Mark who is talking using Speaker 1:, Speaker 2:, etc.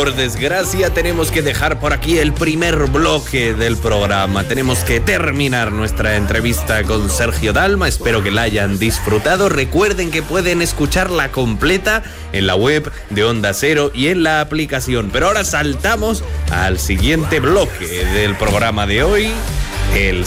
Speaker 1: por desgracia tenemos que dejar por aquí el primer bloque del programa. Tenemos que terminar nuestra entrevista con Sergio Dalma. Espero que la hayan disfrutado. Recuerden que pueden escucharla completa en la web de Onda Cero y en la aplicación. Pero ahora saltamos al siguiente bloque del programa de hoy, el